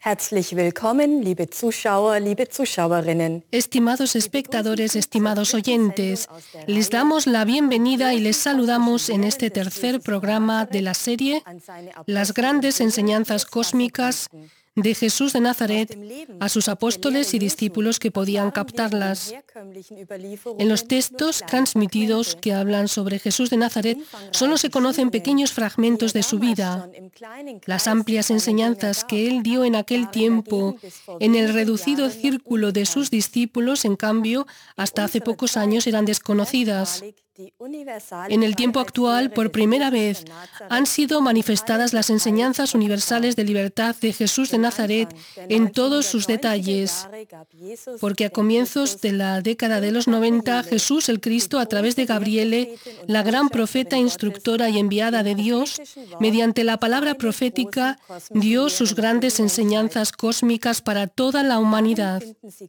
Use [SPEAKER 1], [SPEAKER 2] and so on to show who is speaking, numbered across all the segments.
[SPEAKER 1] Herzlich willkommen, liebe Zuschauer, liebe Zuschauerinnen.
[SPEAKER 2] Estimados espectadores, estimados oyentes, les damos la bienvenida y les saludamos en este tercer programa de la serie Las grandes enseñanzas cósmicas de Jesús de Nazaret a sus apóstoles y discípulos que podían captarlas. En los textos transmitidos que hablan sobre Jesús de Nazaret solo se conocen pequeños fragmentos de su vida. Las amplias enseñanzas que él dio en aquel tiempo en el reducido círculo de sus discípulos, en cambio, hasta hace pocos años eran desconocidas. En el tiempo actual, por primera vez, han sido manifestadas las enseñanzas universales de libertad de Jesús de Nazaret en todos sus detalles, porque a comienzos de la década de los 90, Jesús el Cristo, a través de Gabriele, la gran profeta, instructora y enviada de Dios, mediante la palabra profética, dio sus grandes enseñanzas cósmicas para toda la humanidad.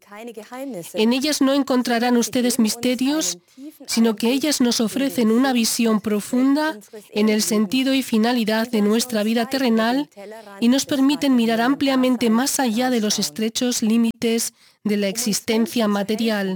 [SPEAKER 2] En ellas no encontrarán ustedes misterios, sino que ellas nos ofrecen una visión profunda en el sentido y finalidad de nuestra vida terrenal y nos permiten mirar ampliamente más allá de los estrechos límites de la existencia material.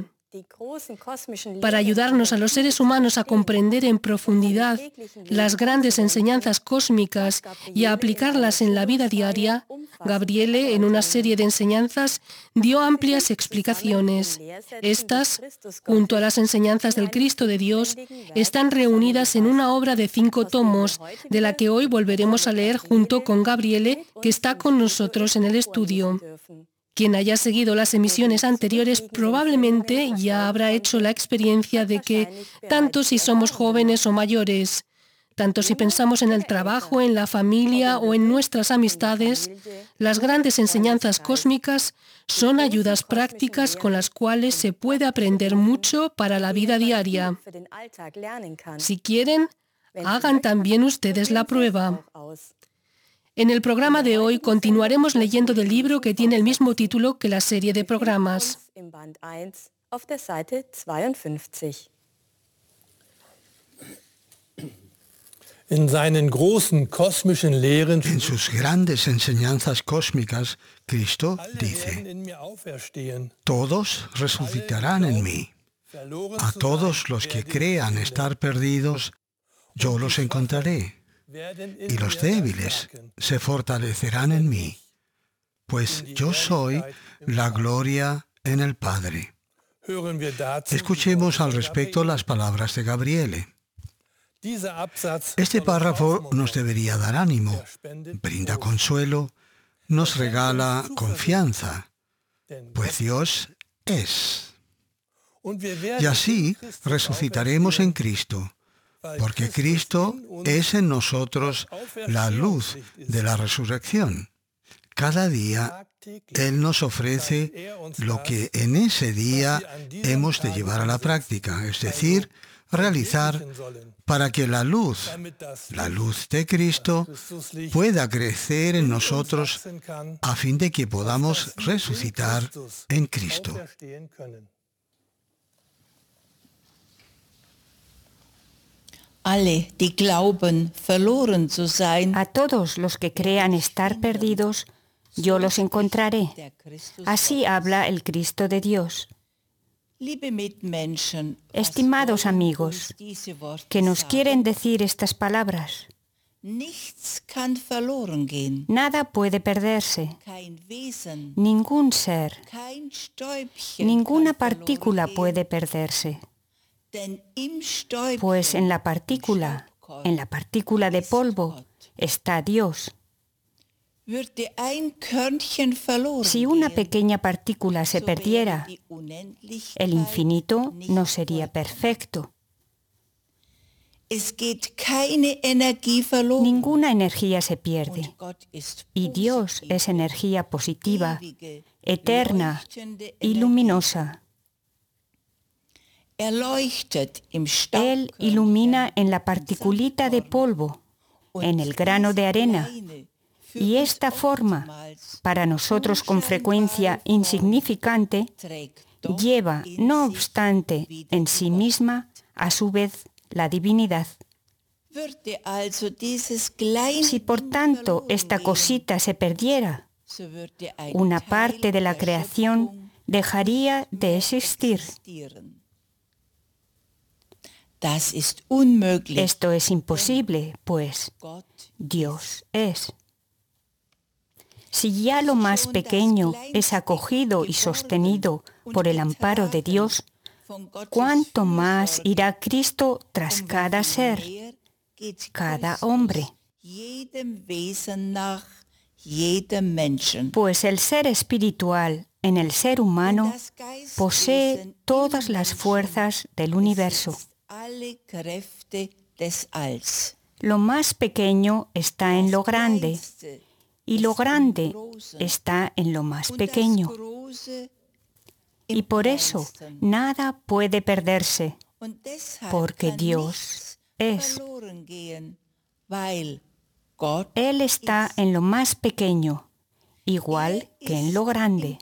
[SPEAKER 2] Para ayudarnos a los seres humanos a comprender en profundidad las grandes enseñanzas cósmicas y a aplicarlas en la vida diaria, Gabriele, en una serie de enseñanzas, dio amplias explicaciones. Estas, junto a las enseñanzas del Cristo de Dios, están reunidas en una obra de 5 tomos, de la que hoy volveremos a leer junto con Gabriele, que está con nosotros en el estudio. Quien haya seguido las emisiones anteriores probablemente ya habrá hecho la experiencia de que, tanto si somos jóvenes o mayores, tanto si pensamos en el trabajo, en la familia o en nuestras amistades, las grandes enseñanzas cósmicas son ayudas prácticas con las cuales se puede aprender mucho para la vida diaria. Si quieren, hagan también ustedes la prueba. En el programa de hoy continuaremos leyendo del libro que tiene el mismo título que la serie de programas.
[SPEAKER 3] En sus grandes enseñanzas cósmicas, Cristo dice: todos resucitarán en mí. A todos los que crean estar perdidos, yo los encontraré. Y los débiles se fortalecerán en mí, pues yo soy la gloria en el Padre. Escuchemos al respecto las palabras de Gabriele. Este párrafo nos debería dar ánimo, brinda consuelo, nos regala confianza, pues Dios es. Y así resucitaremos en Cristo, porque Cristo es en nosotros la luz de la resurrección. Cada día Él nos ofrece lo que en ese día hemos de llevar a la práctica, es decir, realizar para que la luz de Cristo, pueda crecer en nosotros a fin de que podamos resucitar en Cristo.
[SPEAKER 4] Alle, die glauben, verloren zu sein,
[SPEAKER 5] a todos los que crean estar perdidos, yo los encontraré. Así habla el Cristo de Dios. Estimados amigos, que nos quieren decir estas palabras. Nada puede perderse. Ningún ser, ninguna partícula puede perderse. Pues en la partícula de polvo, está Dios. Si una pequeña partícula se perdiera, el infinito no sería perfecto. Ninguna energía se pierde. Y Dios es energía positiva, eterna y luminosa. Él ilumina en la particulita de polvo, en el grano de arena, y esta forma, para nosotros con frecuencia insignificante, lleva, no obstante, en sí misma, a su vez, la divinidad. Si por tanto esta cosita se perdiera, una parte de la creación dejaría de existir. Esto es imposible, pues Dios es. Si ya lo más pequeño es acogido y sostenido por el amparo de Dios, ¿cuánto más irá Cristo tras cada ser, cada hombre? Pues el ser espiritual en el ser humano posee todas las fuerzas del universo. Lo más pequeño está en lo grande, y lo grande está en lo más pequeño. Y por eso nada puede perderse, porque Dios es. Él está en lo más pequeño, igual que en lo grande.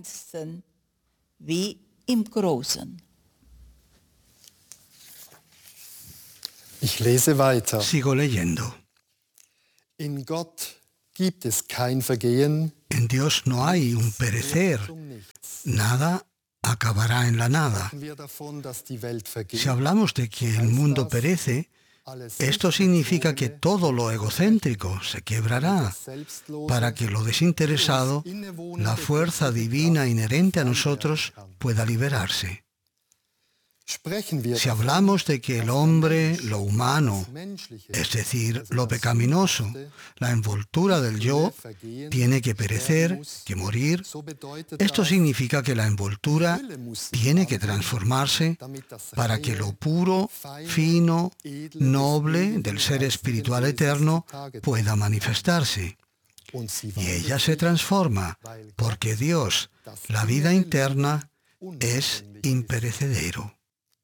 [SPEAKER 6] Ich lese weiter.
[SPEAKER 3] Sigo leyendo.
[SPEAKER 6] In Gott gibt es kein Vergehen.
[SPEAKER 3] En Dios no hay un perecer. Nada acabará en la nada.
[SPEAKER 6] Wir davon, dass die Welt vergeht.
[SPEAKER 3] Si hablamos de que el mundo perece, esto significa que todo lo egocéntrico se quebrará para que lo desinteresado, la fuerza divina inherente a nosotros, pueda liberarse. Si hablamos de que el hombre, lo humano, es decir, lo pecaminoso, la envoltura del yo, tiene que perecer, que morir, esto significa que la envoltura tiene que transformarse para que lo puro, fino, noble del ser espiritual eterno pueda manifestarse. Y ella se transforma porque Dios, la vida interna, es imperecedero.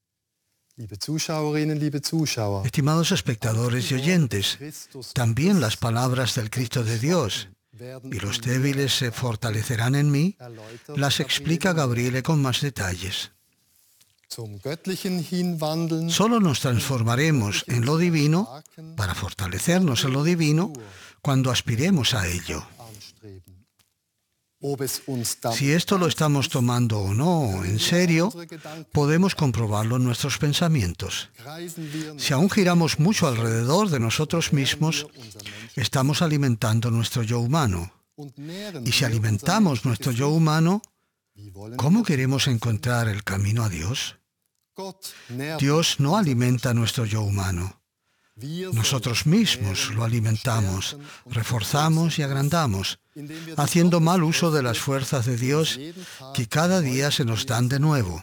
[SPEAKER 3] Estimados espectadores y oyentes, también las palabras del Cristo de Dios, y los débiles se fortalecerán en mí, las explica Gabriele con más detalles. Solo nos transformaremos en lo divino, para fortalecernos en lo divino, cuando aspiremos a ello. Si esto lo estamos tomando o no en serio, podemos comprobarlo en nuestros pensamientos. Si aún giramos mucho alrededor de nosotros mismos, estamos alimentando nuestro yo humano. Y si alimentamos nuestro yo humano, ¿cómo queremos encontrar el camino a Dios? Dios no alimenta nuestro yo humano. Nosotros mismos lo alimentamos, reforzamos y agrandamos, haciendo mal uso de las fuerzas de Dios que cada día se nos dan de nuevo.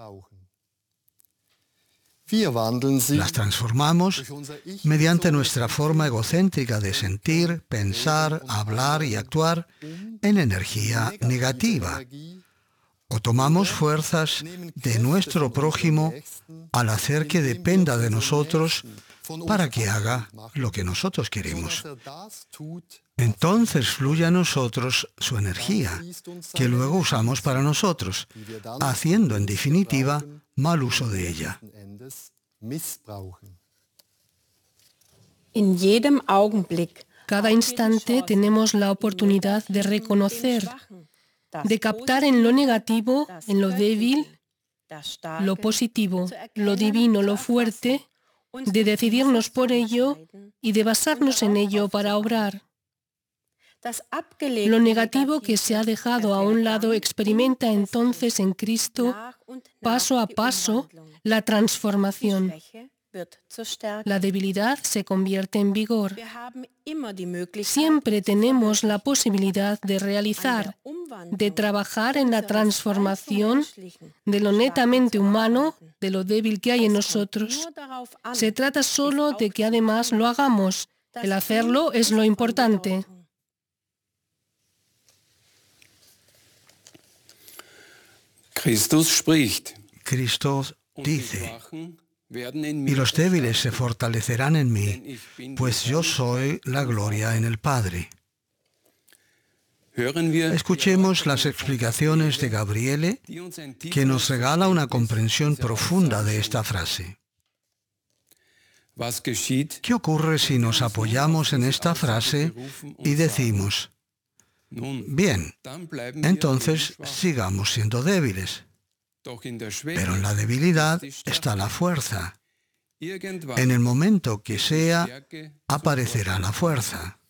[SPEAKER 3] Las transformamos mediante nuestra forma egocéntrica de sentir, pensar, hablar y actuar en energía negativa. O tomamos fuerzas de nuestro prójimo al hacer que dependa de nosotros para que haga lo que nosotros queremos. Entonces fluye a nosotros su energía, que luego usamos para nosotros, haciendo en definitiva mal uso de ella.
[SPEAKER 2] Cada instante tenemos la oportunidad de reconocer, de captar en lo negativo, en lo débil, lo positivo, lo divino, lo fuerte, de decidirnos por ello y de basarnos en ello para obrar. Lo negativo que se ha dejado a un lado experimenta entonces en Cristo, paso a paso, la transformación. La debilidad se convierte en vigor. Siempre tenemos la posibilidad de realizar, de trabajar en la transformación de lo netamente humano, de lo débil que hay en nosotros. Se trata solo de que además lo hagamos. El hacerlo es lo importante.
[SPEAKER 7] Cristo
[SPEAKER 3] dice: y los débiles se fortalecerán en mí, pues yo soy la gloria en el Padre. Escuchemos las explicaciones de Gabriele, que nos regala una comprensión profunda de esta frase. ¿Qué ocurre si nos apoyamos en esta frase y decimos: Bien, entonces sigamos siendo débiles. Pero en la debilidad está la fuerza. En el momento que sea, aparecerá la fuerza.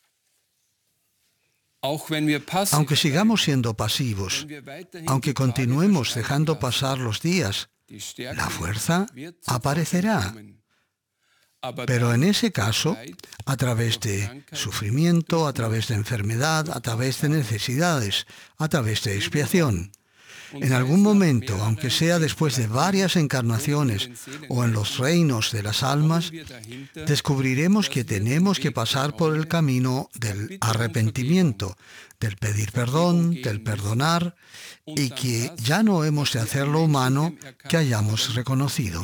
[SPEAKER 3] Aunque sigamos siendo pasivos, aunque continuemos dejando pasar los días, la fuerza aparecerá. Pero en ese caso, a través de sufrimiento, a través de enfermedad, a través de necesidades, a través de expiación. En algún momento, aunque sea después de varias encarnaciones o en los reinos de las almas, descubriremos que tenemos que pasar por el camino del arrepentimiento, del pedir perdón, del perdonar, y que ya no hemos de hacer lo humano que hayamos reconocido.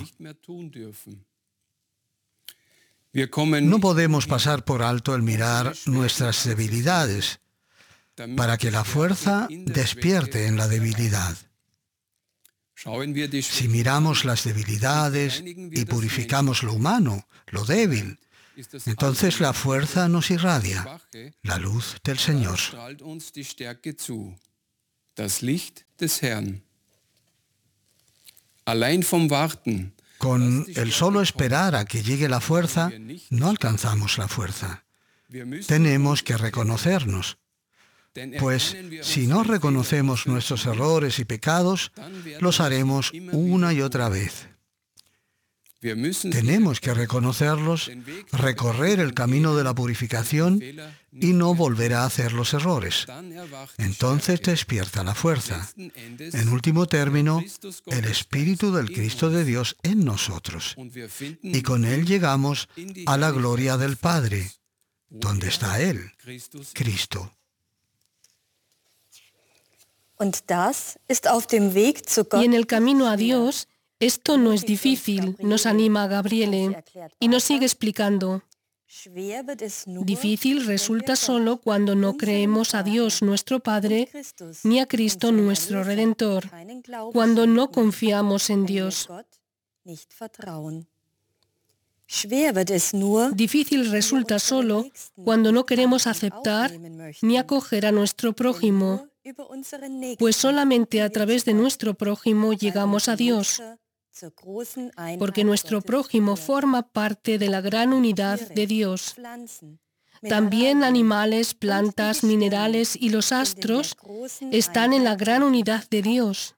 [SPEAKER 3] No podemos pasar por alto el mirar nuestras debilidades, para que la fuerza despierte en la debilidad. Si miramos las debilidades y purificamos lo humano, lo débil, entonces la fuerza nos irradia, la luz del Señor. Con el solo esperar a que llegue la fuerza, no alcanzamos la fuerza. Tenemos que reconocernos. Pues si no reconocemos nuestros errores y pecados, los haremos una y otra vez. Tenemos que reconocerlos, recorrer el camino de la purificación y no volver a hacer los errores. Entonces despierta la fuerza. En último término, el Espíritu del Cristo de Dios en nosotros. Y con Él llegamos a la gloria del Padre. ¿Dónde está Él? Cristo.
[SPEAKER 2] Y en el camino a Dios, esto no es difícil, nos anima Gabriele, y nos sigue explicando. Difícil resulta solo cuando no creemos a Dios nuestro Padre, ni a Cristo nuestro Redentor, cuando no confiamos en Dios. Difícil resulta solo cuando no queremos aceptar ni acoger a nuestro prójimo, pues solamente a través de nuestro prójimo llegamos a Dios, porque nuestro prójimo forma parte de la gran unidad de Dios. También animales, plantas, minerales y los astros están en la gran unidad de Dios.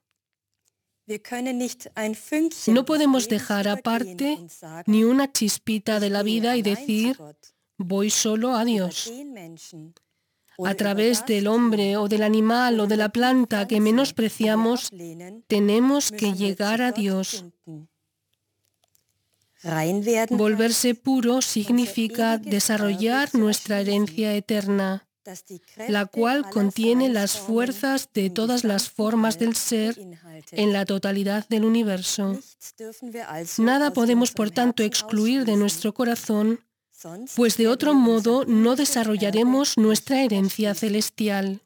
[SPEAKER 2] No podemos dejar aparte ni una chispita de la vida y decir, voy solo a Dios. A través del hombre o del animal o de la planta que menospreciamos, tenemos que llegar a Dios. Volverse puro significa desarrollar nuestra herencia eterna, la cual contiene las fuerzas de todas las formas del ser en la totalidad del universo. Nada podemos, por tanto, excluir de nuestro corazón, pues de otro modo no desarrollaremos nuestra herencia celestial.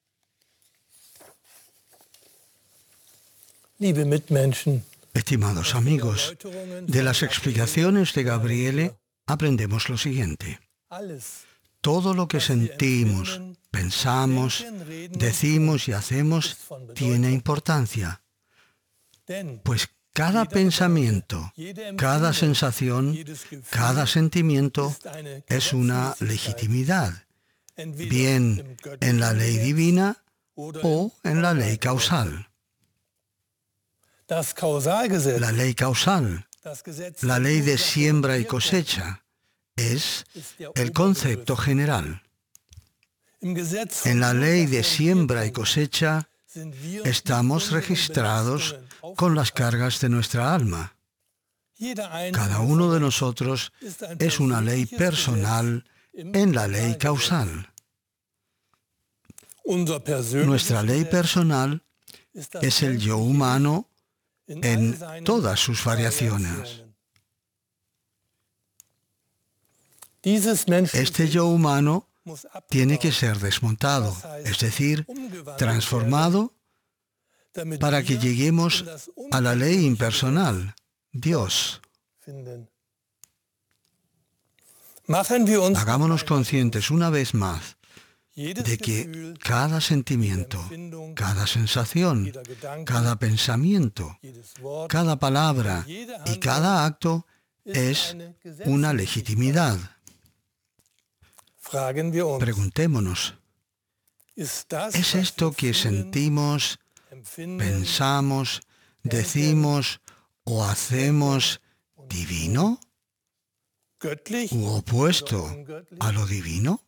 [SPEAKER 3] Estimados amigos, de las explicaciones de Gabriele aprendemos lo siguiente. Todo lo que sentimos, pensamos, decimos y hacemos tiene importancia, pues cada pensamiento, cada sensación, cada sentimiento es una legitimidad, bien en la ley divina o en la ley causal. La ley causal, la ley de siembra y cosecha, es el concepto general. En la ley de siembra y cosecha estamos registrados con las cargas de nuestra alma. Cada uno de nosotros es una ley personal en la ley causal. Nuestra ley personal es el yo humano en todas sus variaciones. Este yo humano tiene que ser desmontado, es decir, transformado para que lleguemos a la ley impersonal, Dios. Hagámonos conscientes una vez más de que cada sentimiento, cada sensación, cada pensamiento, cada palabra y cada acto es una legitimidad. Preguntémonos, ¿es esto que sentimos, pensamos, decimos o hacemos divino u opuesto a lo divino?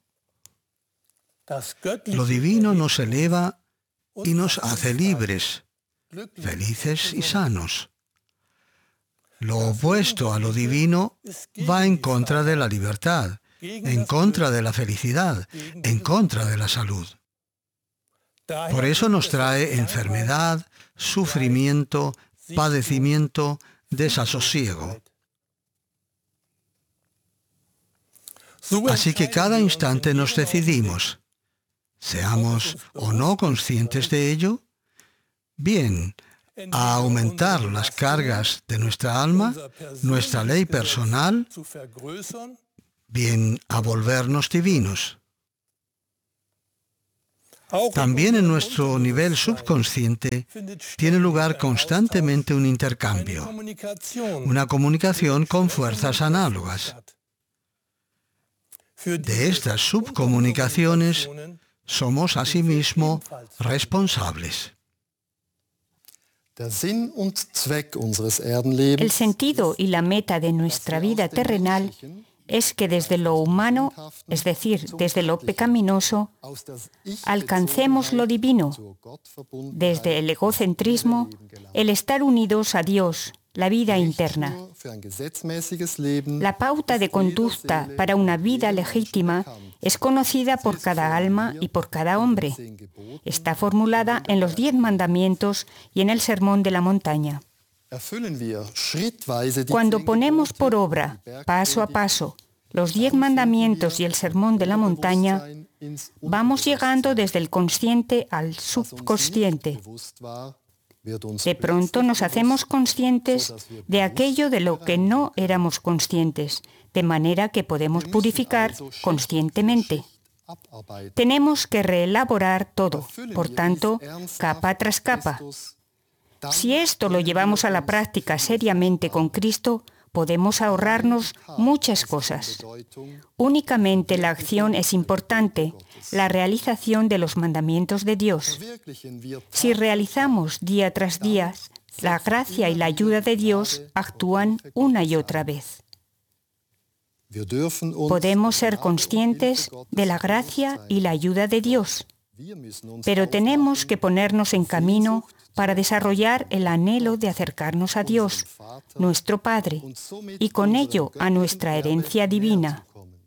[SPEAKER 3] Lo divino nos eleva y nos hace libres, felices y sanos. Lo opuesto a lo divino va en contra de la libertad, en contra de la felicidad, en contra de la salud. Por eso nos trae enfermedad, sufrimiento, padecimiento, desasosiego. Así que cada instante nos decidimos, seamos o no conscientes de ello, bien a aumentar las cargas de nuestra alma, nuestra ley personal, bien a volvernos divinos. También en nuestro nivel subconsciente tiene lugar constantemente un intercambio, una comunicación con fuerzas análogas. De estas subcomunicaciones somos asimismo responsables.
[SPEAKER 5] El sentido y la meta de nuestra vida terrenal es que desde lo humano, es decir, desde lo pecaminoso, alcancemos lo divino, desde el egocentrismo, el estar unidos a Dios, la vida interna. La pauta de conducta para una vida legítima es conocida por cada alma y por cada hombre. Está formulada en los 10 mandamientos y en el Sermón de la Montaña. Cuando ponemos por obra, paso a paso, los 10 mandamientos y el Sermón de la Montaña, vamos llegando desde el consciente al subconsciente. De pronto nos hacemos conscientes de aquello de lo que no éramos conscientes, de manera que podemos purificar conscientemente. Tenemos que reelaborar todo, por tanto, capa tras capa. Si esto lo llevamos a la práctica seriamente con Cristo, podemos ahorrarnos muchas cosas. Únicamente la acción es importante, la realización de los mandamientos de Dios. Si realizamos día tras día, la gracia y la ayuda de Dios actúan una y otra vez. Podemos ser conscientes de la gracia y la ayuda de Dios, pero tenemos que ponernos en camino para desarrollar el anhelo de acercarnos a Dios, nuestro Padre, y con ello a nuestra herencia divina.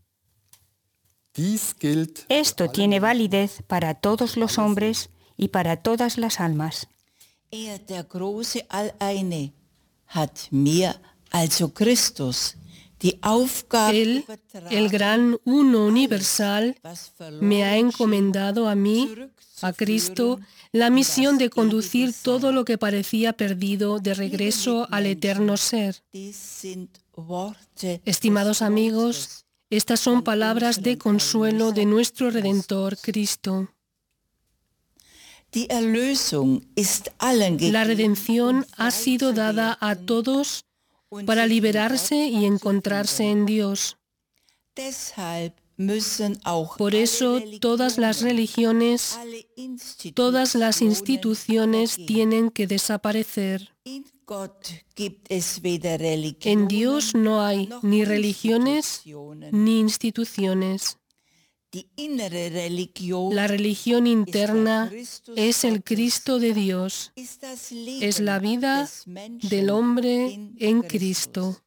[SPEAKER 5] Esto tiene validez para todos los hombres y para todas las almas.
[SPEAKER 4] Der große Alleine hat mir, also Christus, die Aufgabe
[SPEAKER 2] Él, el gran uno universal, me ha encomendado a mí, a Cristo, la misión de conducir todo lo que parecía perdido de regreso al eterno ser. Estimados amigos, estas son palabras de consuelo de nuestro Redentor Cristo. La redención ha sido dada a todos para liberarse y encontrarse en Dios. Por eso todas las religiones, todas las instituciones tienen que desaparecer. En Dios no hay ni religiones ni instituciones. La religión interna es el Cristo de Dios, es la vida del hombre en Cristo.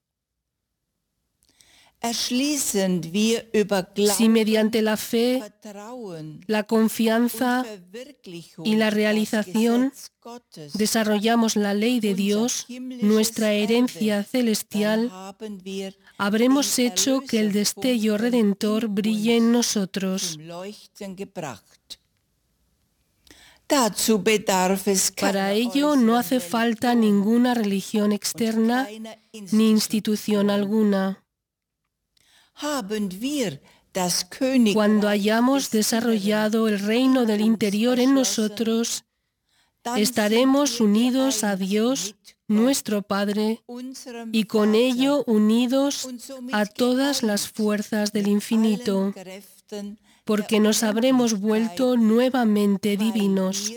[SPEAKER 2] Si mediante la fe, la confianza y la realización desarrollamos la ley de Dios, nuestra herencia celestial, habremos hecho que el destello redentor brille en nosotros. Para ello no hace falta ninguna religión externa ni institución alguna. Cuando hayamos desarrollado el reino del interior en nosotros, estaremos unidos a Dios, nuestro Padre, y con ello unidos a todas las fuerzas del infinito, porque nos habremos vuelto nuevamente divinos.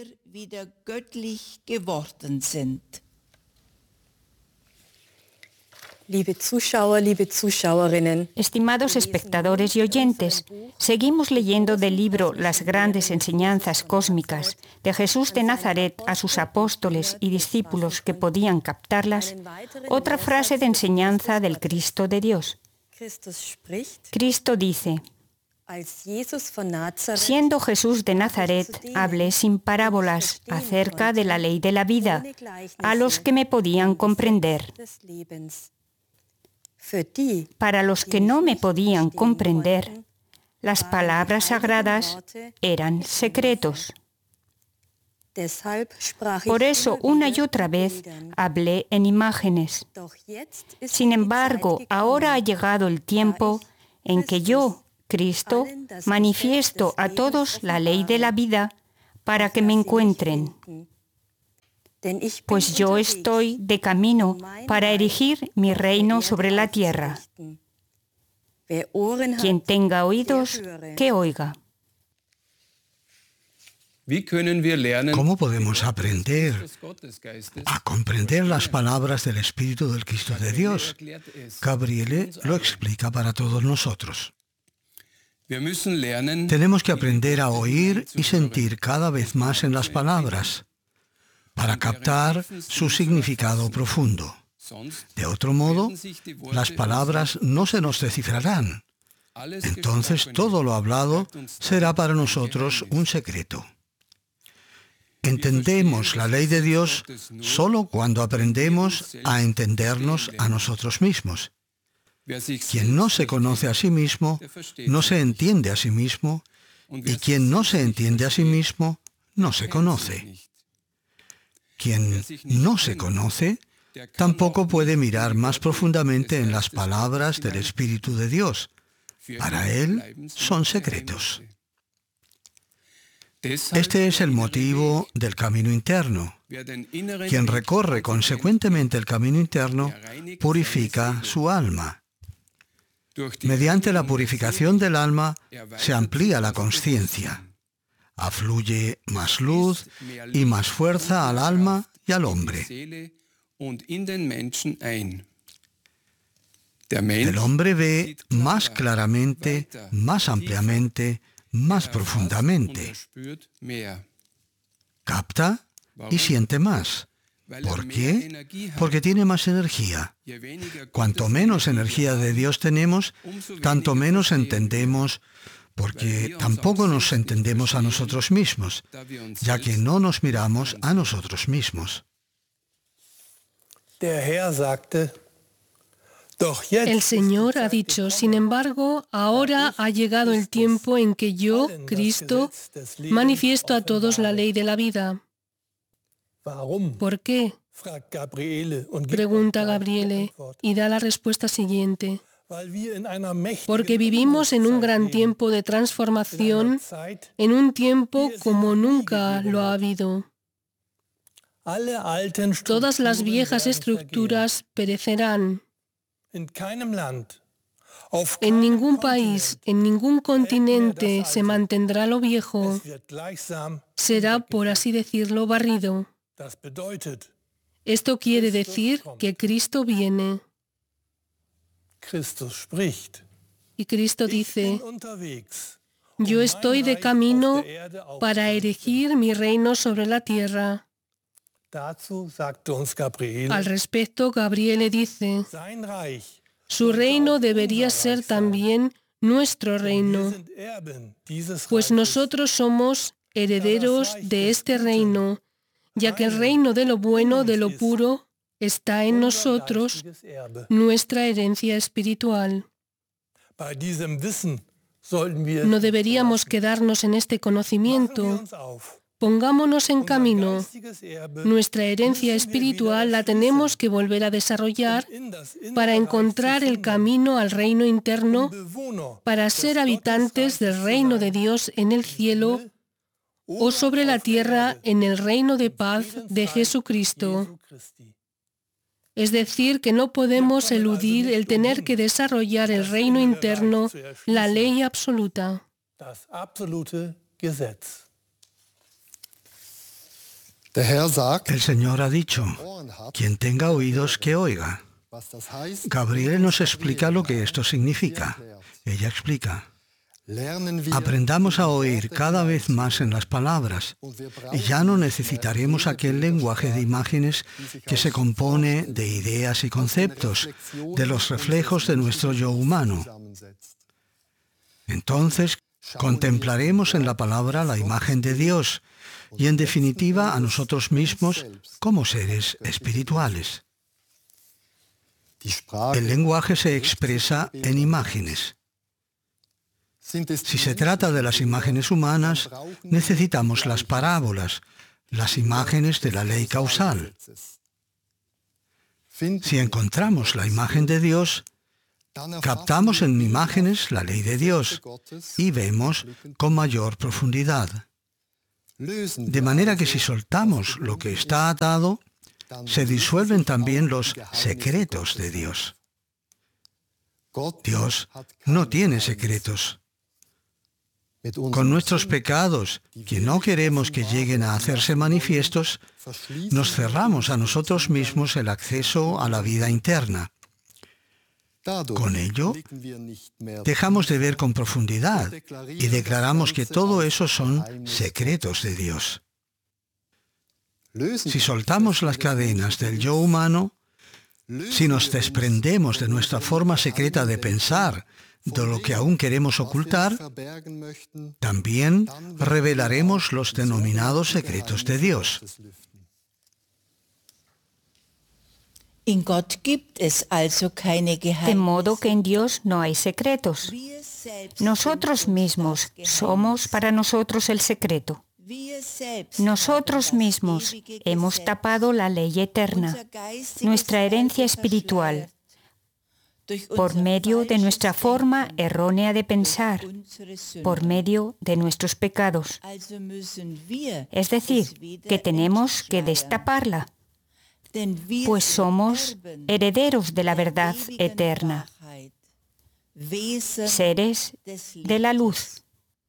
[SPEAKER 1] Liebe Zuschauer, liebe Zuschauerinnen,
[SPEAKER 5] Estimados espectadores y oyentes, seguimos leyendo del libro Las grandes enseñanzas cósmicas de Jesús de Nazaret a sus apóstoles y discípulos que podían captarlas, otra frase de enseñanza del Cristo de Dios.
[SPEAKER 1] Christus spricht,
[SPEAKER 5] Cristo dice:
[SPEAKER 1] als Jesus von Nazareth
[SPEAKER 5] siendo Jesús de Nazaret, hablé sin parábolas acerca de la ley de la vida a los que me podían comprender.
[SPEAKER 1] des Lebens. Für die,
[SPEAKER 5] Para los que no me podían comprender, las palabras sagradas eran secretos.
[SPEAKER 1] deshalb sprach
[SPEAKER 5] Por
[SPEAKER 1] ich
[SPEAKER 5] eso,
[SPEAKER 1] immer
[SPEAKER 5] una
[SPEAKER 1] wieder
[SPEAKER 5] y otra vez,
[SPEAKER 1] in Liedern.
[SPEAKER 5] hablé en imágenes.
[SPEAKER 1] Doch jetzt ist
[SPEAKER 5] Sin
[SPEAKER 1] die
[SPEAKER 5] embargo,
[SPEAKER 1] Zeit
[SPEAKER 5] ahora ha
[SPEAKER 1] gekommen,
[SPEAKER 5] llegado el tiempo en que yo, Cristo, manifiesto a todos la ley de la vida para que me encuentren,
[SPEAKER 1] denn ich bin
[SPEAKER 5] pues yo
[SPEAKER 1] unterwegs,
[SPEAKER 5] estoy de camino para erigir mi reino sobre la tierra.
[SPEAKER 1] Wer Ohren hat,
[SPEAKER 5] Quien tenga oídos, que oiga.
[SPEAKER 7] Wie können wir lernen,
[SPEAKER 3] ¿Cómo podemos aprender
[SPEAKER 7] des Gottesgeistes?
[SPEAKER 3] a comprender las palabras del Espíritu del Cristo de Dios?
[SPEAKER 7] Erklärt es.
[SPEAKER 3] Gabriele lo explica para todos nosotros.
[SPEAKER 7] Wir müssen lernen,
[SPEAKER 3] Tenemos que aprender a oír y sentir cada vez más en las palabras para captar su significado profundo.
[SPEAKER 7] sonst
[SPEAKER 3] De otro modo,
[SPEAKER 7] werden sich die Worte
[SPEAKER 3] las palabras no se nos descifrarán.
[SPEAKER 7] alles
[SPEAKER 3] Entonces
[SPEAKER 7] Gesprochene
[SPEAKER 3] todo lo hablado
[SPEAKER 7] bleibt uns
[SPEAKER 3] será para nosotros un secreto. Entendemos la ley de Dios solo cuando aprendemos a entendernos a nosotros mismos.
[SPEAKER 7] Wer sich
[SPEAKER 3] Quien no se conoce a sí mismo, no se entiende a sí mismo, y quien no se entiende a sí mismo, no se conoce.
[SPEAKER 7] nicht.
[SPEAKER 3] Quien no se conoce, tampoco puede mirar más profundamente en las palabras del Espíritu de Dios. Para él son secretos.
[SPEAKER 7] Deshalb,
[SPEAKER 3] Este es el motivo del camino interno.
[SPEAKER 7] wer den inneren
[SPEAKER 3] Quien
[SPEAKER 7] Weg
[SPEAKER 3] recorre consecuentemente el camino interno purifica su alma.
[SPEAKER 7] durch die
[SPEAKER 3] Mediante la purificación del alma se amplía la conciencia. Afluye más luz y más fuerza al alma y al hombre.
[SPEAKER 7] Seele und in den Menschen ein. Der
[SPEAKER 3] El
[SPEAKER 7] Mensch
[SPEAKER 3] hombre ve más claramente, más ampliamente, más
[SPEAKER 7] und
[SPEAKER 3] profundamente.
[SPEAKER 7] er spürt mehr.
[SPEAKER 3] Capta y siente más.
[SPEAKER 7] Weil
[SPEAKER 3] ¿Por
[SPEAKER 7] mehr
[SPEAKER 3] qué?
[SPEAKER 7] Energie hat.
[SPEAKER 3] Porque tiene más energía.
[SPEAKER 7] Je weniger
[SPEAKER 3] Cuanto
[SPEAKER 7] Gottes
[SPEAKER 3] menos
[SPEAKER 7] Energie
[SPEAKER 3] energía de Dios tenemos, tanto menos entendemos, porque tampoco nos entendemos a nosotros mismos,
[SPEAKER 7] da wir uns
[SPEAKER 3] ya que no nos miramos a nosotros mismos.
[SPEAKER 6] Der Herr sagte, doch jetzt
[SPEAKER 2] El Señor ha dicho: sin embargo, ahora ha llegado el tiempo en que yo, Cristo, manifiesto a todos la ley de la vida.
[SPEAKER 6] Warum?
[SPEAKER 2] ¿Por qué?,
[SPEAKER 6] fragt Gabriele und gibt
[SPEAKER 2] pregunta
[SPEAKER 6] auch gleich die
[SPEAKER 2] Gabriele,
[SPEAKER 6] Antwort.
[SPEAKER 2] y da la respuesta siguiente:
[SPEAKER 6] Weil wir in einer mächtigen
[SPEAKER 2] porque vivimos en un gran tiempo de transformación,
[SPEAKER 6] Zeit,
[SPEAKER 2] en un tiempo como nunca lo ha habido.
[SPEAKER 6] alle alten
[SPEAKER 2] Todas las
[SPEAKER 6] Strukturen
[SPEAKER 2] viejas
[SPEAKER 6] werden
[SPEAKER 2] estructuras perecerán.
[SPEAKER 6] vergehen. In keinem Land, auf
[SPEAKER 2] En
[SPEAKER 6] keinem
[SPEAKER 2] ningún
[SPEAKER 6] Kontinent
[SPEAKER 2] país, en ningún continente se mantendrá lo viejo.
[SPEAKER 6] es wird gleichsam.
[SPEAKER 2] Será, por así decirlo, barrido.
[SPEAKER 6] Das bedeutet,
[SPEAKER 2] Esto quiere decir que Cristo viene.
[SPEAKER 6] Christus spricht.
[SPEAKER 2] Y Cristo
[SPEAKER 6] Ich bin
[SPEAKER 2] dice:
[SPEAKER 6] unterwegs,
[SPEAKER 2] yo estoy de camino
[SPEAKER 6] auf der Erde
[SPEAKER 2] para
[SPEAKER 6] aufzurichten.
[SPEAKER 2] erigir mi reino sobre la tierra.
[SPEAKER 6] Dazu sagte uns Gabriel,
[SPEAKER 2] Al respecto, Gabriele dice:
[SPEAKER 6] sein Reich,
[SPEAKER 2] su reino debería ser también nuestro
[SPEAKER 6] wir
[SPEAKER 2] reino,
[SPEAKER 6] sind Erben dieses
[SPEAKER 2] pues
[SPEAKER 6] Reiches.
[SPEAKER 2] nosotros somos herederos de este reino, ya que el reino de lo bueno, de lo puro, está en
[SPEAKER 6] Unser
[SPEAKER 2] nosotros,
[SPEAKER 6] geistiges Erbe.
[SPEAKER 2] nuestra herencia espiritual.
[SPEAKER 6] Bei diesem Wissen sollten wir
[SPEAKER 2] No deberíamos quedarnos en este
[SPEAKER 6] Machen wir
[SPEAKER 2] conocimiento.
[SPEAKER 6] uns auf.
[SPEAKER 2] Pongámonos en camino. Nuestra herencia espiritual la tenemos que volver a desarrollar para encontrar el camino al reino interno, para ser habitantes del reino de Dios en el cielo o sobre la tierra en el reino de paz de Jesucristo. Es decir, que no podemos eludir el tener que desarrollar el reino interno, la ley absoluta.
[SPEAKER 3] El Señor ha dicho, quien tenga oídos que oiga. Gabriel nos explica lo que esto significa. Ella explica. Aprendamos a oír cada vez más en las palabras y ya no necesitaremos aquel lenguaje de imágenes que se compone de ideas y conceptos, de los reflejos de nuestro yo humano. Entonces, contemplaremos en la palabra la imagen de Dios y, en definitiva, a nosotros mismos como seres espirituales. El lenguaje se expresa en imágenes. Si se trata de las imágenes humanas, necesitamos las parábolas, las imágenes de la ley causal. Si encontramos la imagen de Dios, captamos en imágenes la ley de Dios y vemos con mayor profundidad. De manera que si soltamos lo que está atado, se disuelven también los secretos de Dios. Dios no tiene secretos. Con nuestros pecados, que no queremos que lleguen a hacerse manifiestos, nos cerramos a nosotros mismos el acceso a la vida interna. Con ello, dejamos de ver con profundidad y declaramos que todo eso son secretos de Dios. Si soltamos las cadenas del yo humano, si nos desprendemos de nuestra forma secreta de pensar, de lo que aún queremos ocultar, también revelaremos los denominados secretos de Dios.
[SPEAKER 5] De modo que en Dios no hay secretos. Nosotros mismos somos para nosotros el secreto. Nosotros mismos hemos tapado la ley eterna, nuestra herencia espiritual, por medio de nuestra forma errónea de pensar, por medio de nuestros pecados. Es decir, que tenemos que destaparla, pues somos herederos de la verdad eterna, seres de la luz.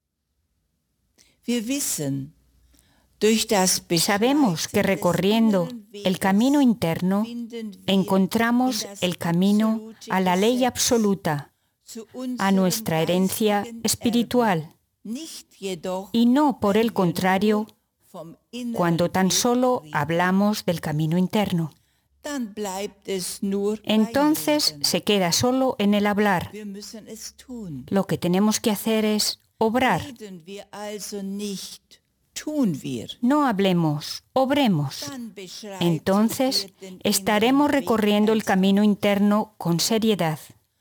[SPEAKER 5] Sabemos que recorriendo el camino interno encontramos el camino a la ley absoluta, a nuestra herencia espiritual, y no por el contrario cuando tan solo hablamos del camino interno. Entonces se queda solo en el hablar. Lo que tenemos que hacer es obrar. No hablemos, obremos. Entonces estaremos recorriendo el camino interno con seriedad.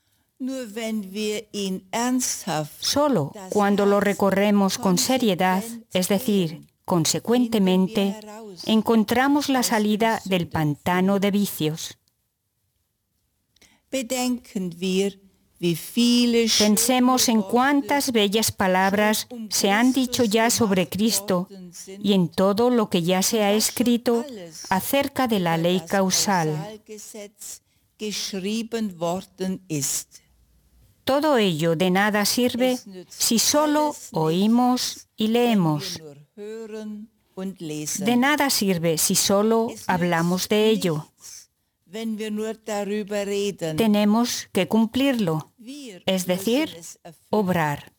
[SPEAKER 5] Solo cuando lo recorremos con seriedad, es decir, consecuentemente, encontramos la salida del pantano de vicios. Pensemos en cuántas bellas palabras se han dicho ya sobre Cristo y en todo lo que ya se ha escrito acerca de la ley causal. Todo ello de nada sirve si solo oímos y leemos. De nada sirve si solo hablamos de ello. Tenemos que cumplirlo, es decir, obrar.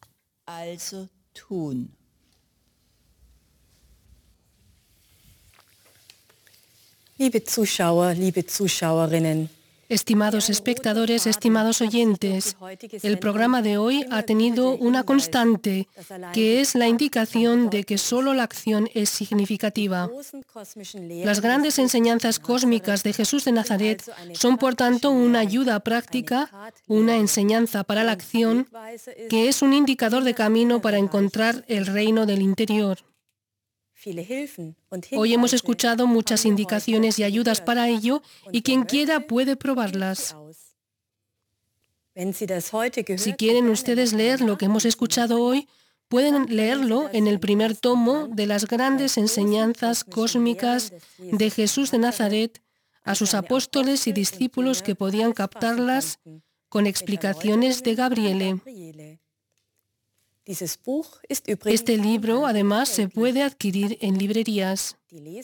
[SPEAKER 1] Liebe Zuschauer, liebe Zuschauerinnen,
[SPEAKER 2] Estimados espectadores, estimados oyentes, el programa de hoy ha tenido una constante, que es la indicación de que solo la acción es significativa. Las grandes enseñanzas cósmicas de Jesús de Nazaret son, por tanto, una ayuda práctica, una enseñanza para la acción, que es un indicador de camino para encontrar el reino del interior. Hoy hemos escuchado muchas indicaciones y ayudas para ello, y quien quiera puede probarlas. Si quieren ustedes leer lo que hemos escuchado hoy, pueden leerlo en el primer tomo de las grandes enseñanzas cósmicas de Jesús de Nazaret a sus apóstoles y discípulos que podían captarlas con explicaciones de Gabriele. Este libro, además, se puede adquirir en librerías.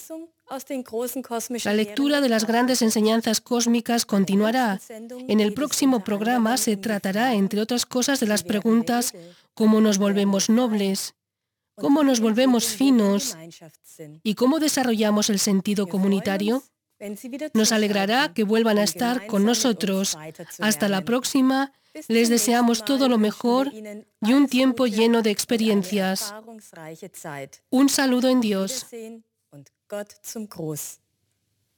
[SPEAKER 2] La lectura de las grandes enseñanzas cósmicas continuará. En el próximo programa se tratará, entre otras cosas, de las preguntas: ¿cómo nos volvemos nobles? ¿Cómo nos volvemos finos? ¿Y cómo desarrollamos el sentido comunitario? Nos alegrará que vuelvan a estar con nosotros. Hasta la próxima. Les deseamos todo lo mejor y un tiempo lleno de experiencias. Un saludo en Dios.
[SPEAKER 1] Gott zum Gruß.